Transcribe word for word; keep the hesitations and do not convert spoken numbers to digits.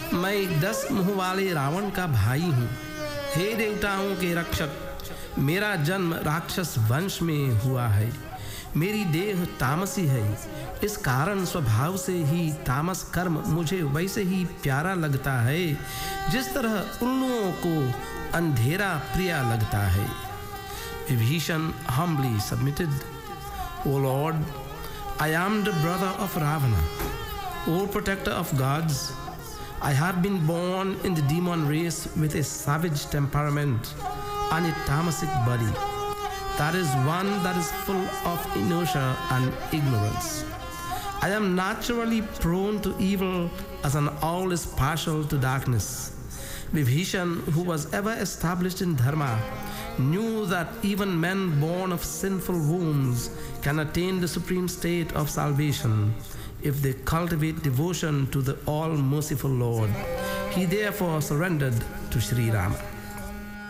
मैं दस मुंह वाले रावण का भाई हूँ। हे देवताओं के रक्षक, मेरा जन्म राक्षस वंश में हुआ है। मेरी देह तामसी है, इस कारण स्वभाव से ही तामस कर्म मुझे वैसे ही प्यारा लगता है जिस तरह उल्लुओं को अंधेरा प्रिया लगता है। Vibhishan humbly submitted, O Lord, I am the brother of Ravana. O protector of gods, I have been born in the demon race with a savage temperament and a tamasic body. That is one that is full of inertia and ignorance. I am naturally prone to evil as an owl is partial to darkness. Vibhishan, who was ever established in dharma, knew that even men born of sinful wombs can attain the supreme state of salvation if they cultivate devotion to the all-merciful Lord. He therefore surrendered to Sri Rama.